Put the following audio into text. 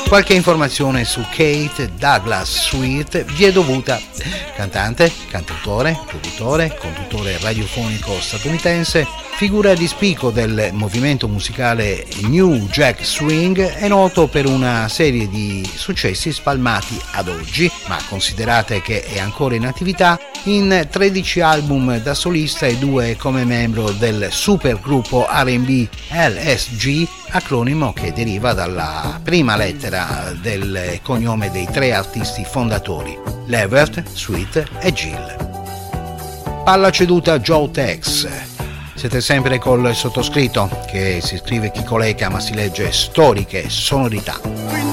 Qualche informazione su Kate Douglas Sweet vi è dovuta. Cantante, cantautore, produttore, conduttore radiofonico statunitense, figura di spicco del movimento musicale New Jack Swing, è noto per una serie di successi spalmati ad oggi, ma considerate che è ancora in attività, in 13 album da solista e 2 come membro del supergruppo R&B LSG, acronimo che deriva dalla prima lettera del cognome dei 3 artisti fondatori, Levert, Sweet e Gill. Palla ceduta Joe Tex. Siete sempre col sottoscritto, che si scrive Chicoleca ma si legge Storiche Sonorità.